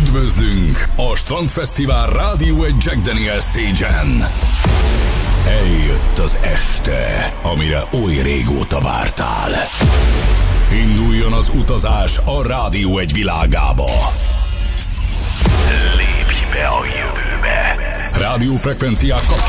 Üdvözlünk a Strandfesztivál Rádió egy Jack Daniel Stage-en. Eljött az este, amire oly régóta vártál. Induljon az utazás a Rádió egy világába. Lépj be a jövőbe. Rádiófrekvenciák kapcsolódnak.